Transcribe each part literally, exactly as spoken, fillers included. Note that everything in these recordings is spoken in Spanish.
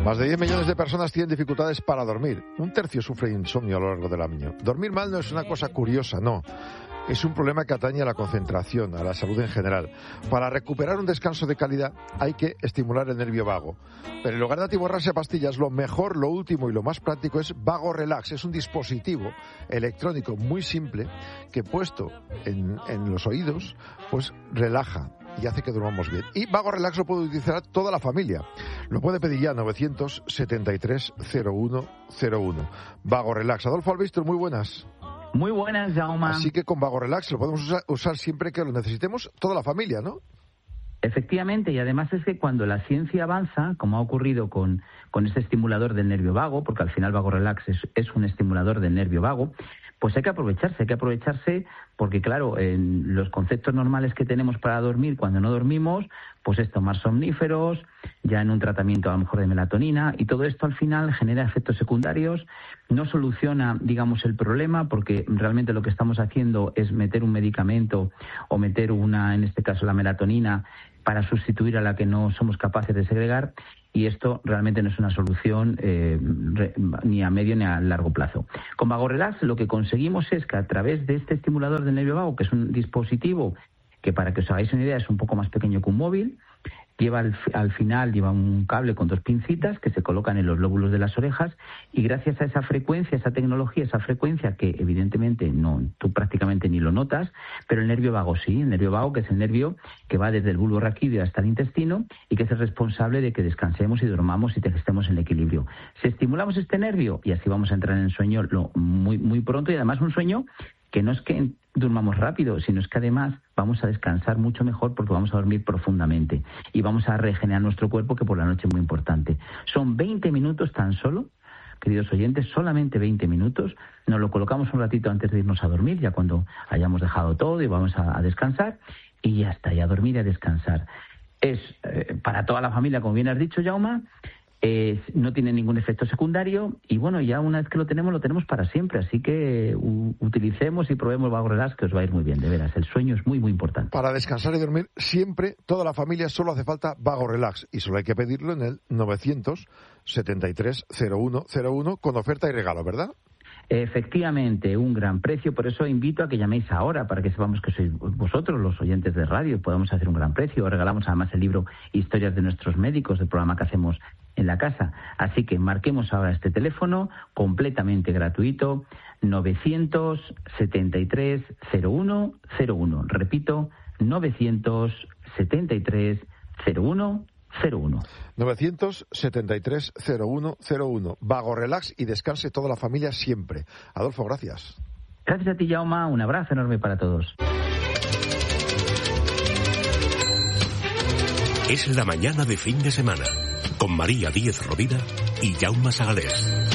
Más de diez millones de personas tienen dificultades para dormir. Un tercio sufre insomnio a lo largo del año. Dormir mal no es una cosa curiosa, no. Es un problema que atañe a la concentración, a la salud en general. Para recuperar un descanso de calidad hay que estimular el nervio vago. Pero en lugar de atiborrarse a pastillas, lo mejor, lo último y lo más práctico es Vago Relax. Es un dispositivo electrónico muy simple que puesto en, en los oídos, pues relaja y hace que durmamos bien. Y Vago Relax lo puede utilizar toda la familia. Lo puede pedir ya novecientos setenta y tres cero uno cero uno. Vago Relax. Adolfo Albistor, muy buenas. Muy buenas, Jaume. Así que con Vago Relax lo podemos usar, usar siempre que lo necesitemos, toda la familia, ¿no? Efectivamente, y además es que cuando la ciencia avanza, como ha ocurrido con, con este estimulador del nervio vago, porque al final Vago Relax es, es un estimulador del nervio vago, pues hay que aprovecharse, hay que aprovecharse porque, claro, en los conceptos normales que tenemos para dormir cuando no dormimos, pues es tomar somníferos, ya en un tratamiento a lo mejor de melatonina, y todo esto al final genera efectos secundarios, no soluciona, digamos, el problema, porque realmente lo que estamos haciendo es meter un medicamento o meter una, en este caso la melatonina, para sustituir a la que no somos capaces de segregar, y esto realmente no es una solución eh, re, ni a medio ni a largo plazo. Con Vago Relax lo que conseguimos es que a través de este estimulador del nervio vago, que es un dispositivo que, para que os hagáis una idea, es un poco más pequeño que un móvil, lleva al, al final lleva un cable con dos pincitas que se colocan en los lóbulos de las orejas, y gracias a esa frecuencia, esa tecnología, esa frecuencia que evidentemente no, tú prácticamente ni lo notas, pero el nervio vago sí, el nervio vago, que es el nervio que va desde el bulbo raquídeo hasta el intestino y que es el responsable de que descansemos y dormamos y estemos en equilibrio. Si estimulamos este nervio, y así vamos a entrar en el sueño lo, muy, muy pronto, y además un sueño que no es que durmamos rápido, sino es que además vamos a descansar mucho mejor porque vamos a dormir profundamente y vamos a regenerar nuestro cuerpo, que por la noche es muy importante. Son veinte minutos tan solo, queridos oyentes, solamente veinte minutos. Nos lo colocamos un ratito antes de irnos a dormir, ya cuando hayamos dejado todo y vamos a, a descansar, y ya está, y a dormir y a descansar. Es eh, para toda la familia, como bien has dicho, Jaume. Eh, no tiene ningún efecto secundario y bueno, ya una vez que lo tenemos, lo tenemos para siempre, así que u- utilicemos y probemos Vago Relax, que os va a ir muy bien, de veras, el sueño es muy muy importante. Para descansar y dormir siempre, toda la familia, solo hace falta Vago Relax, y solo hay que pedirlo en el novecientos setenta y tres cero uno cero uno con oferta y regalo, ¿verdad? Efectivamente, un gran precio, por eso invito a que llaméis ahora, para que sepamos que sois vosotros los oyentes de radio y podamos hacer un gran precio. Os regalamos además el libro Historias de nuestros médicos, del programa que hacemos en la casa. Así que marquemos ahora este teléfono, completamente gratuito, novecientos setenta y tres cero uno cero uno. Repito, novecientos setenta y tres cero uno cero uno. novecientos setenta y tres cero uno cero uno. Vago Relax, y descanse toda la familia siempre. Adolfo, gracias. Gracias a ti, Jaume. Un abrazo enorme para todos. Es la mañana de fin de semana, con María Díez Rovira y Jaume Sagalés.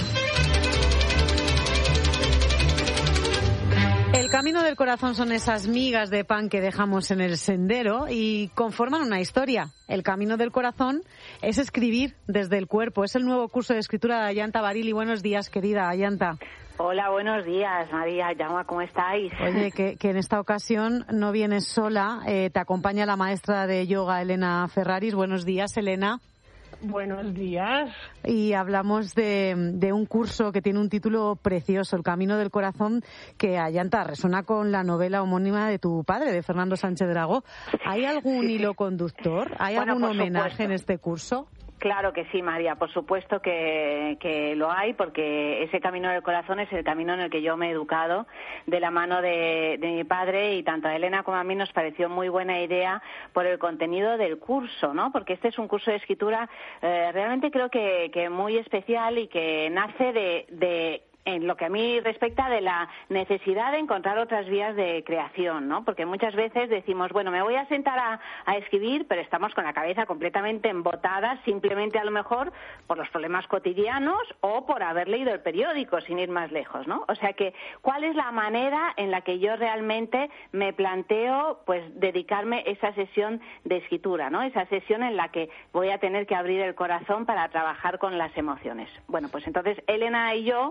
El camino del corazón son esas migas de pan que dejamos en el sendero y conforman una historia. El camino del corazón es escribir desde el cuerpo. Es el nuevo curso de escritura de Ayanta Barili. Buenos días, querida Ayanta. Hola, buenos días, María. Jaume, ¿cómo estáis? Oye, que, que en esta ocasión no vienes sola. Eh, te acompaña la maestra de yoga, Elena Ferraris. Buenos días, Elena. Buenos días. Y hablamos de, de un curso que tiene un título precioso, El Camino del Corazón, que, Ayanta, resuena con la novela homónima de tu padre, de Fernando Sánchez Dragó. ¿Hay algún hilo conductor? ¿Hay bueno, algún homenaje supuesto. en este curso? Claro que sí, María, por supuesto que, que lo hay, porque ese camino del corazón es el camino en el que yo me he educado de la mano de, de mi padre, y tanto a Elena como a mí nos pareció muy buena idea por el contenido del curso, ¿no? Porque este es un curso de escritura eh, realmente creo que, que muy especial y que nace de... de en lo que a mí respecta de la necesidad de encontrar otras vías de creación, ¿no? Porque muchas veces decimos, bueno, me voy a sentar a, a escribir, pero estamos con la cabeza completamente embotada, simplemente a lo mejor por los problemas cotidianos o por haber leído el periódico, sin ir más lejos, ¿no? O sea que, ¿cuál es la manera en la que yo realmente me planteo, pues, dedicarme esa sesión de escritura, ¿no? Esa sesión en la que voy a tener que abrir el corazón para trabajar con las emociones. Bueno, pues entonces Elena y yo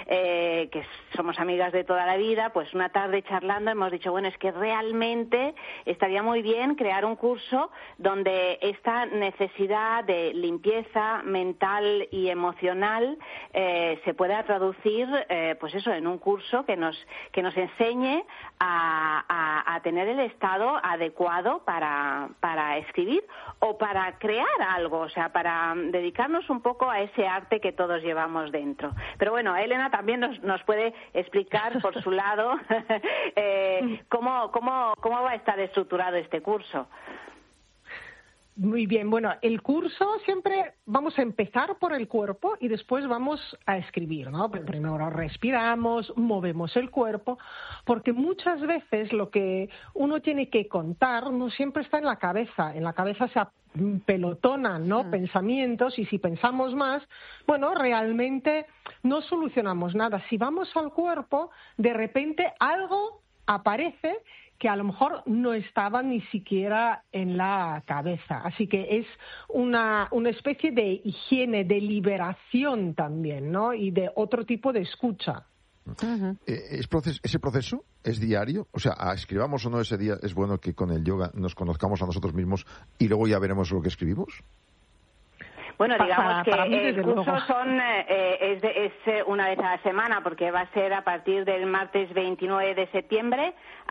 eh, que somos amigas de toda la vida, pues una tarde charlando hemos dicho, bueno, es que realmente estaría muy bien crear un curso donde esta necesidad de limpieza mental y emocional eh, se pueda traducir, eh, pues eso, en un curso que nos que nos enseñe a, a, a tener el estado adecuado para, para escribir o para crear algo, o sea, para dedicarnos un poco a ese arte que todos llevamos dentro. Pero bueno, Elena también nos, nos puede explicar por su lado eh, cómo, cómo, cómo va a estar estructurado este curso. Muy bien, bueno, el curso siempre vamos a empezar por el cuerpo y después vamos a escribir, ¿no? Primero respiramos, movemos el cuerpo, porque muchas veces lo que uno tiene que contar no siempre está en la cabeza. En la cabeza se pelotonan, ¿no? Mm. pensamientos, y si pensamos más, bueno, realmente no solucionamos nada. Si vamos al cuerpo, de repente algo aparece que a lo mejor no estaba ni siquiera en la cabeza. Así que es una, una especie de higiene, de liberación también, ¿no? Y de otro tipo de escucha. Uh-huh. ¿Es proces- ¿Ese proceso es diario? O sea, escribamos o no ese día, es bueno que con el yoga nos conozcamos a nosotros mismos y luego ya veremos lo que escribimos. Bueno, digamos para, que para mí, el curso son, eh, es, de, es una vez a la semana, porque va a ser a partir del martes veintinueve de septiembre